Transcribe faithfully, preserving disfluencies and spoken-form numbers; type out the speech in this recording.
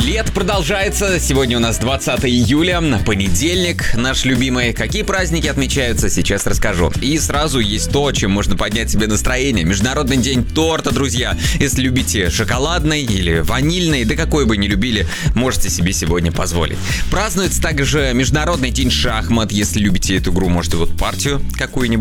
Лето продолжается. Сегодня у нас двадцатое июля, понедельник, наш любимый. Какие праздники отмечаются, сейчас расскажу. И сразу есть то, чем можно поднять себе настроение. Международный день торта, друзья. Если любите шоколадный или ванильный, да какой бы ни любили, можете себе сегодня позволить. Празднуется также Международный день шахмат. Если любите эту игру, можете вот партию какую-нибудь